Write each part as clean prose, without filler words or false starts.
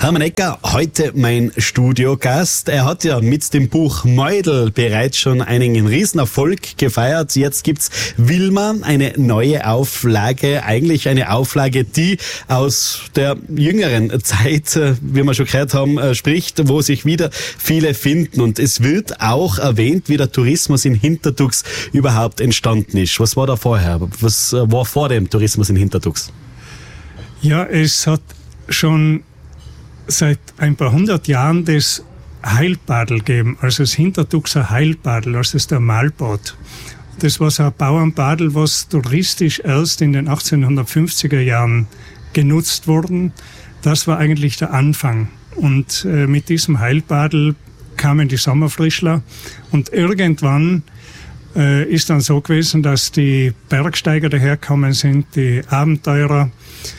Hermann Ecker, heute mein Studiogast. Er hat ja mit dem Buch Meudl bereits schon einen Riesenerfolg gefeiert. Jetzt gibt's Wilma, eine neue Auflage. Eigentlich eine Auflage, die aus der jüngeren Zeit, wie wir schon gehört haben, spricht, wo sich wieder viele finden. Und es wird auch erwähnt, wie der Tourismus in Hintertux überhaupt entstanden ist. Was war da vorher? Was war vor dem Tourismus in Hintertux? Ja, es hat schon seit ein paar hundert Jahren das Heilbadel gegeben, also das Hintertuxer Heilbadel, also das Thermalbad. Das war so ein Bauernbadel, was touristisch erst in den 1850er Jahren genutzt wurde. Das war eigentlich der Anfang. Und mit diesem Heilbadel kamen die Sommerfrischler. Und irgendwann ist dann so gewesen, dass die Bergsteiger dahergekommen sind, die Abenteurer.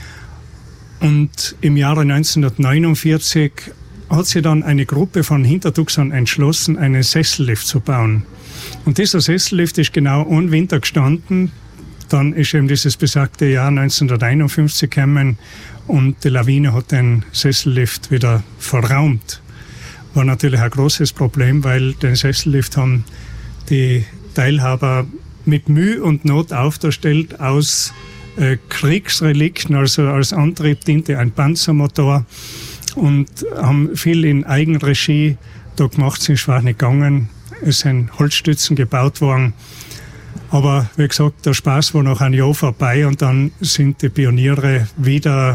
Und im Jahre 1949 hat sich dann eine Gruppe von Hintertuxern entschlossen, einen Sessellift zu bauen. Und dieser Sessellift ist genau einen Winter gestanden. Dann ist eben dieses besagte Jahr 1951 gekommen und die Lawine hat den Sessellift wieder verraumt. War natürlich ein großes Problem, weil den Sessellift haben die Teilhaber mit Mühe und Not aufgestellt aus Kriegsrelikten, also als Antrieb diente ein Panzermotor und haben viel in Eigenregie da gemacht, sind schwer nicht gegangen. Es sind Holzstützen gebaut worden. Aber wie gesagt, der Spaß war nach einem Jahr vorbei und dann sind die Pioniere wieder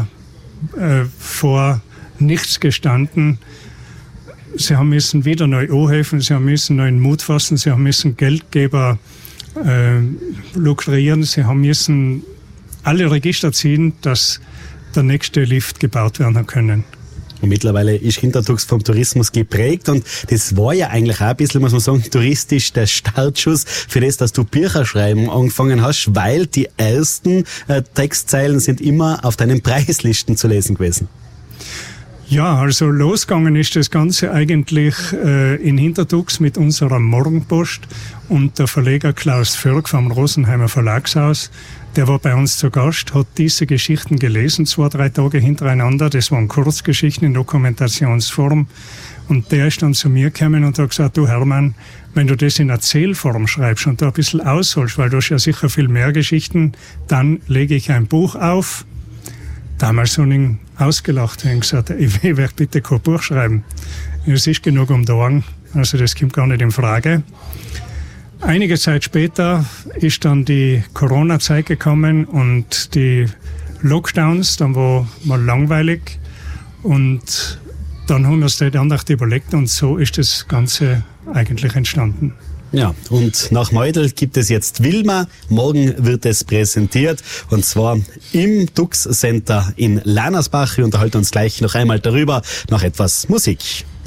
vor nichts gestanden. Sie haben müssen wieder neu anhelfen, sie haben müssen neuen Mut fassen, sie haben müssen Geldgeber lukrieren, sie haben müssen alle Register ziehen, dass der nächste Lift gebaut werden können. Und mittlerweile ist Hintertux vom Tourismus geprägt und das war ja eigentlich auch ein bisschen, muss man sagen, touristisch der Startschuss für das, dass du Bücher schreiben angefangen hast, weil die ersten Textzeilen sind immer auf deinen Preislisten zu lesen gewesen. Ja, also losgegangen ist das Ganze eigentlich in Hintertux mit unserer Morgenpost und der Verleger Klaus Förg vom Rosenheimer Verlagshaus, der war bei uns zu Gast, hat diese Geschichten gelesen, 2-3 Tage hintereinander. Das waren Kurzgeschichten in Dokumentationsform. Und der ist dann zu mir gekommen und hat gesagt, du Hermann, wenn du das in Erzählform schreibst und da ein bisschen ausholst, weil du hast ja sicher viel mehr Geschichten, dann lege ich ein Buch auf. Damals habe ich ihn ausgelacht und gesagt, ich werde bitte kein Buch schreiben. Es ist genug um die Ohren, also das kommt gar nicht in Frage. Einige Zeit später ist dann die Corona-Zeit gekommen und die Lockdowns, dann war mal langweilig und dann haben wir uns die Andacht überlegt und so ist das Ganze eigentlich entstanden. Ja, und nach Meudl gibt es jetzt Wilma. Morgen wird es präsentiert und zwar im Tux Center in Lanersbach. Wir unterhalten uns gleich noch einmal darüber, nach etwas Musik.